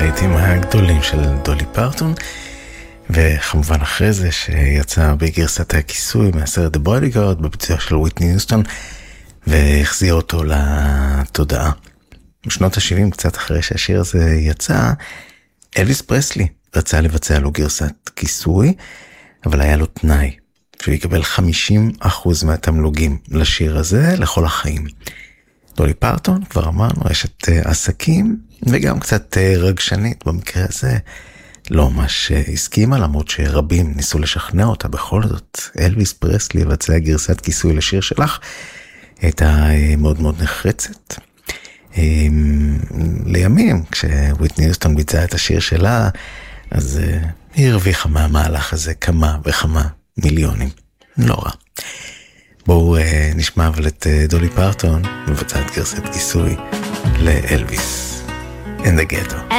הלהיטים הגדולים של דולי פרטון, וכמובן אחרי זה שיצא בגרסת הכיסוי מהסרט The Bodyguard בביצוע של וויטני יוסטון, והחזיר אותו לתודעה. בשנות ה-70, קצת אחרי שהשיר הזה יצא, אלוויס פרסלי רצה לבצע לו גרסת כיסוי, אבל היה לו תנאי, שהוא יקבל 50% מהתמלוגים לשיר הזה לכל החיים. דולי פרטון, כבר אמרנו, אשת עסקים, וגם קצת רגשנית במקרה הזה, לא ממש הסכימה, למרות שרבים ניסו לשכנע אותה. בכל זאת, אלוויס פרסלי לבצע גרסת כיסוי לשיר שלך, הייתה מאוד מאוד נחרצת. לימים, כשוויטני יוסטון ביצעה את השיר שלה, אז היא הרוויחה מהמהלך הזה כמה וכמה מיליונים. לא רע. בואו נשמע אבל את דולי פרטון מבצעת גרסת כיסוי לאלוויס in the ghetto.